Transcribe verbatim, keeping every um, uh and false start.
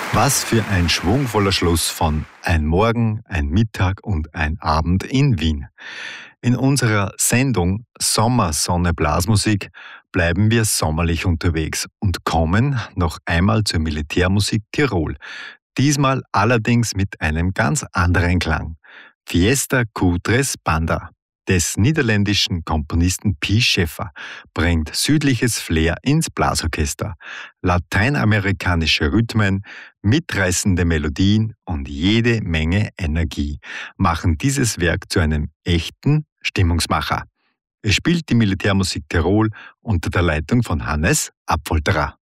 Was für ein schwungvoller Schluss von Ein Morgen, ein Mittag und ein Abend in Wien. In unserer Sendung Sommersonne Blasmusik bleiben wir sommerlich unterwegs und kommen noch einmal zur Militärmusik Tirol. Diesmal allerdings mit einem ganz anderen Klang. Fiesta Cutres Banda des niederländischen Komponisten Pi Schäffer bringt südliches Flair ins Blasorchester. Lateinamerikanische Rhythmen, mitreißende Melodien und jede Menge Energie machen dieses Werk zu einem echten Stimmungsmacher. Es spielt die Militärmusik Tirol unter der Leitung von Hannes Apfolterer.